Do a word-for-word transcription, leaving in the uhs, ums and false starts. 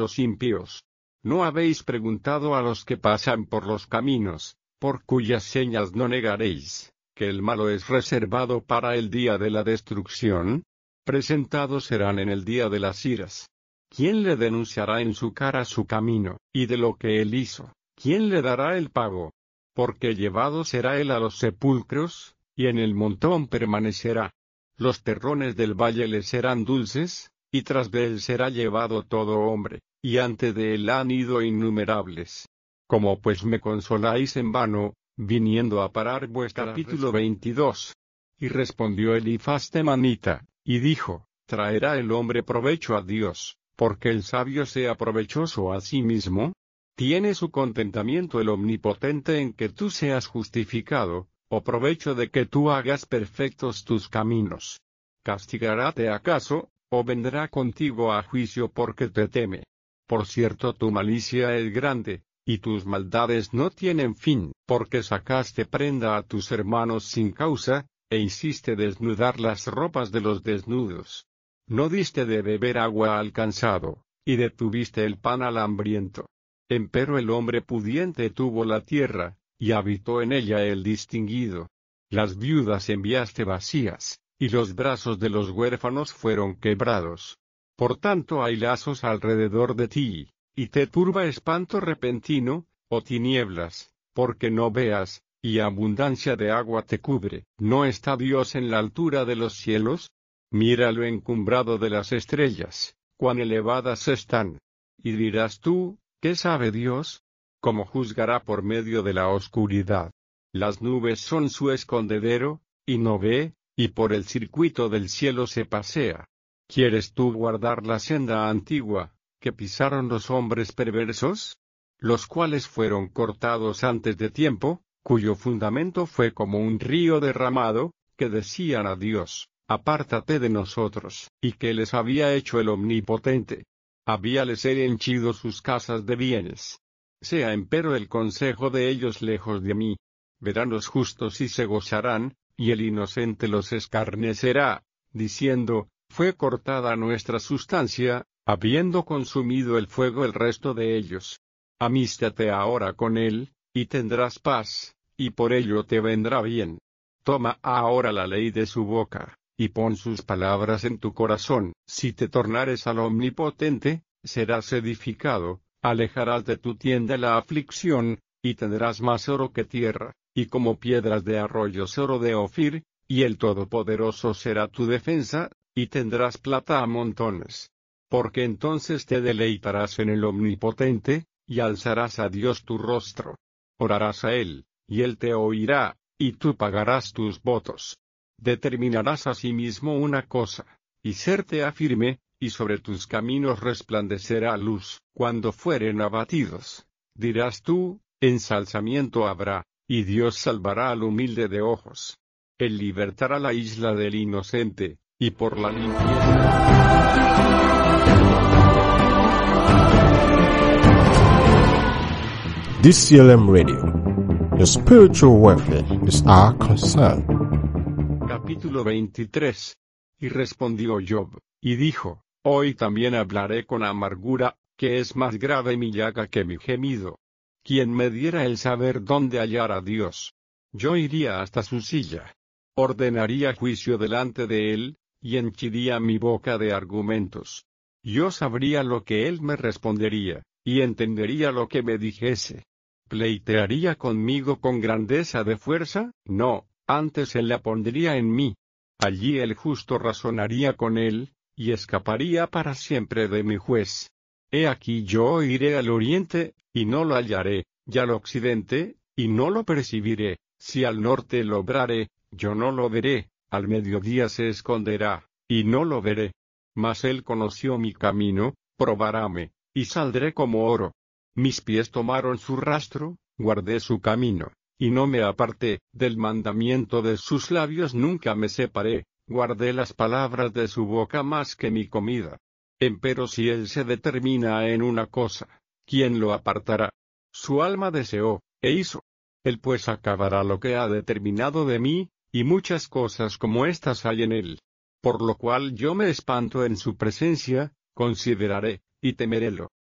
Los impíos. ¿No habéis preguntado a los que pasan por los caminos, por cuyas señas no negaréis, que el malo es reservado para el día de la destrucción? Presentados serán en el día de las iras. ¿Quién le denunciará en su cara su camino, y de lo que él hizo, quién le dará el pago? Porque llevado será él a los sepulcros, y en el montón permanecerá. Los terrones del valle le serán dulces, y tras de él será llevado todo hombre, y ante de él han ido innumerables. Como pues me consoláis en vano, viniendo a parar vuestra... Capítulo veintidós. Y respondió Elifaz temanita, y dijo, ¿traerá el hombre provecho a Dios, porque el sabio sea provechoso a sí mismo? ¿Tiene su contentamiento el Omnipotente en que tú seas justificado, o provecho de que tú hagas perfectos tus caminos? ¿Castigaráte acaso, o vendrá contigo a juicio porque te teme? Por cierto tu malicia es grande, y tus maldades no tienen fin, porque sacaste prenda a tus hermanos sin causa, e hiciste desnudar las ropas de los desnudos. No diste de beber agua al cansado, y detuviste el pan al hambriento. Empero el hombre pudiente tuvo la tierra, y habitó en ella el distinguido. Las viudas enviaste vacías, y los brazos de los huérfanos fueron quebrados. Por tanto hay lazos alrededor de ti, y te turba espanto repentino, o tinieblas, porque no veas, y abundancia de agua te cubre. ¿No está Dios en la altura de los cielos? Mira lo encumbrado de las estrellas, cuán elevadas están. Y dirás tú, ¿qué sabe Dios? ¿Cómo juzgará por medio de la oscuridad? Las nubes son su escondedero, y no ve, y por el circuito del cielo se pasea. ¿Quieres tú guardar la senda antigua, que pisaron los hombres perversos? Los cuales fueron cortados antes de tiempo, cuyo fundamento fue como un río derramado, que decían a Dios, apártate de nosotros, y que les había hecho el Omnipotente. Habíales él henchido sus casas de bienes. Sea empero el consejo de ellos lejos de mí. Verán los justos y se gozarán, y el inocente los escarnecerá, diciendo, fue cortada nuestra sustancia, habiendo consumido el fuego el resto de ellos. Amístate ahora con él, y tendrás paz, y por ello te vendrá bien. Toma ahora la ley de su boca, y pon sus palabras en tu corazón. Si te tornares al Omnipotente, serás edificado, alejarás de tu tienda la aflicción, y tendrás más oro que tierra, y como piedras de arroyos oro de Ofir, y el Todopoderoso será tu defensa, y tendrás plata a montones. Porque entonces te deleitarás en el Omnipotente, y alzarás a Dios tu rostro. Orarás a Él, y Él te oirá, y tú pagarás tus votos. Determinarás asimismo una cosa, y serte afirme, y sobre tus caminos resplandecerá luz. Cuando fueren abatidos, dirás tú, ensalzamiento habrá, y Dios salvará al humilde de ojos. Él libertará la isla del inocente, y por la limpieza. D C L M Radio. Your spiritual welfare is our concern. Capítulo veintitrés. Y respondió Job, y dijo, hoy también hablaré con amargura, que es más grave mi llaga que mi gemido. Quien me diera el saber dónde hallar a Dios. Yo iría hasta su silla. Ordenaría juicio delante de él, y henchiría mi boca de argumentos. Yo sabría lo que él me respondería, y entendería lo que me dijese. ¿Pleitearía conmigo con grandeza de fuerza? No, antes él la pondría en mí. Allí el justo razonaría con él, y escaparía para siempre de mi juez. He aquí yo iré al oriente, y no lo hallaré, y al occidente, y no lo percibiré. Si al norte lo obrare, yo no lo veré, al mediodía se esconderá, y no lo veré. Mas él conoció mi camino, probaráme, y saldré como oro. Mis pies tomaron su rastro, guardé su camino, y no me aparté, del mandamiento de sus labios nunca me separé, guardé las palabras de su boca más que mi comida. Empero si él se determina en una cosa, ¿quién lo apartará? Su alma deseó, e hizo. Él pues acabará lo que ha determinado de mí, y muchas cosas como estas hay en él. Por lo cual yo me espanto en su presencia, consideraré, y temerélo.